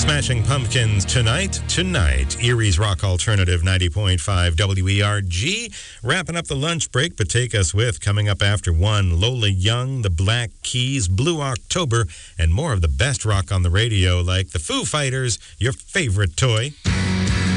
Smashing Pumpkins tonight. Erie's Rock Alternative 90.5 WERG. Wrapping up the lunch break, but take us with, coming up after 1, Lola Young, the Black Keys, Blue October, and more of the best rock on the radio like the Foo Fighters, your favorite toy.